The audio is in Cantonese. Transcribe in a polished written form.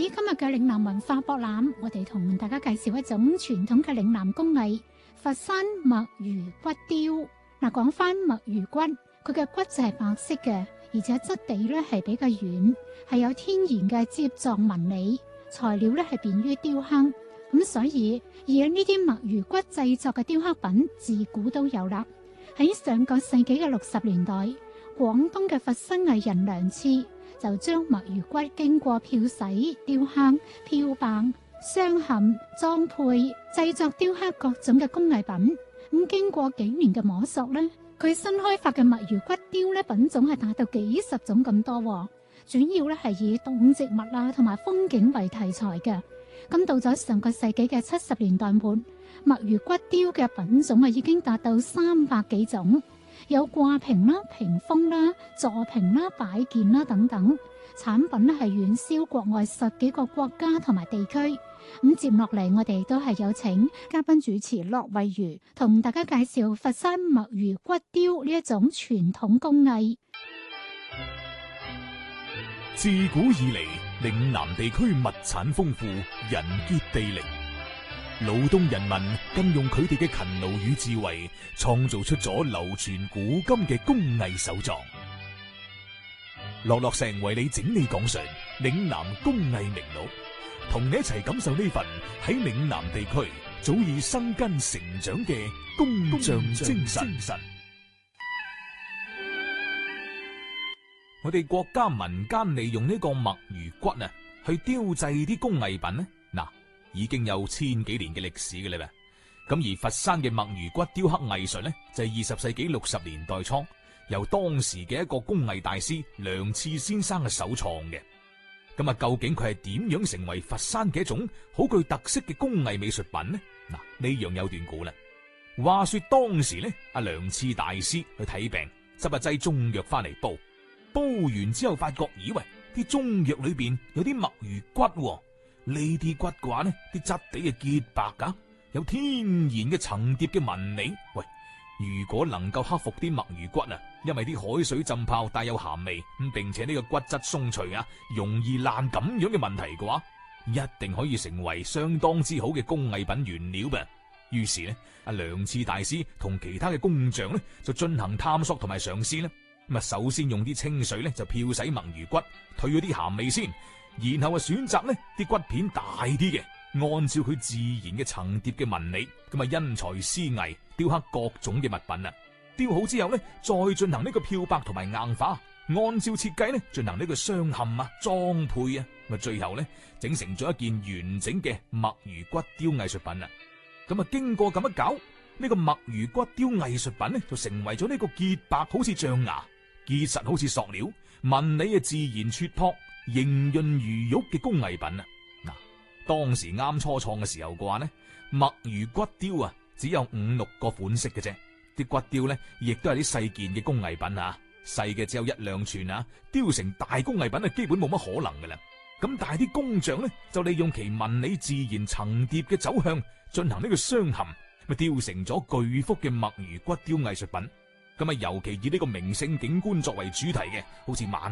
今日嘅嶺南文化博覽，我哋同大家介紹一種傳統嘅嶺南工藝——佛山墨魚骨雕。嗱，講翻墨魚骨，佢嘅骨就係白色嘅，而且質地咧係比較軟，係有天然嘅接狀紋理，材料咧係便於雕刻。咁所以而呢啲墨魚骨製作嘅雕刻品自古都有啦。喺上個世紀嘅60年代，廣東嘅佛山藝人梁次就將墨魚骨經過漂洗、雕刻、漂白、鑲嵌、裝配、製作、雕刻各種嘅工藝品。咁經過幾年嘅摸索呢，佢新開發嘅墨魚骨雕咧品種係達到幾十種咁多，主要咧係以動植物啊同埋風景為題材嘅。咁到咗上個世紀嘅70年代末，墨魚骨雕嘅品種已經達到300幾種，有掛屏啦、屏風啦、坐屏啦、擺件啦等等，產品咧係遠銷國外10幾個國家同埋地區。咁接落嚟，我哋都係有請嘉賓主持駱惠如同大家介紹佛山墨魚骨雕呢一種傳統工藝。 自古以嚟，嶺南地區物產豐富，人傑地靈，勞動人民更用佢哋嘅勤勞與智慧，創造出咗流傳古今嘅工藝手作。樂樂成為你整理講述嶺南工藝名錄，同你一齊感受呢份喺嶺南地區早已生根成長嘅工匠精神。我哋國家民間利用呢個墨魚骨啊，去雕製啲工藝品呢，嗱，已經有1000幾年嘅歷史嘅啦噃。咁而佛山嘅墨魚骨雕刻藝術呢，就係20世紀60年代初，由當時嘅一個工藝大師梁次先生嘅首創嘅。咁啊，究竟佢係點樣成為佛山嘅一種好具特色嘅工藝美術品呢？嗱，呢樣有段故啦。話說當時呢，阿梁次大師去睇病，執一劑中藥翻嚟煲。煲完之後發覺，以為啲中藥裏邊有啲墨魚骨，呢啲骨嘅話呢，啲質地係潔白噶，有天然嘅層疊嘅紋理。喂，如果能夠克服啲墨魚骨啊，因為啲海水浸泡帶有鹹味，咁並且呢個骨質鬆脆啊，容易爛咁樣嘅問題嘅話，一定可以成為相當之好嘅工藝品原料噃。於是呢，阿梁次大師同其他嘅工匠呢，就進行探索同埋嘗試呢。咁啊，首先用啲清水咧就漂洗墨魚骨，退咗啲鹹味先，然後啊選擇呢啲骨片大啲嘅，按照佢自然嘅層疊嘅紋理，咁啊因材施藝雕刻各種嘅物品啊。雕好之後咧，再進行呢個漂白同埋硬化，按照設計咧進行呢個鑲嵌啊、裝配啊，咁啊最後咧整成咗一件完整嘅墨魚骨雕藝術品啊。咁啊經過咁一搞，呢個墨魚骨雕藝術品咧就成為咗呢個潔白好似象牙，結實好似塑料，紋理啊自然脫樸，莹潤如玉嘅工藝品啊！嗱，當時啱初創嘅時候嘅話呢，墨魚骨雕啊只有5-6個款式嘅啫，啲骨雕呢亦都係啲細件嘅工藝品啊，細嘅只有1-2寸啊，雕成大工藝品啊基本冇乜可能噶啦。咁但係啲工匠呢就利用其紋理自然層疊嘅走向，進行呢個鑲嵌，咪雕成咗巨幅嘅墨魚骨雕藝術品。咁啊，尤其以呢個名勝景觀作為主題嘅，好似萬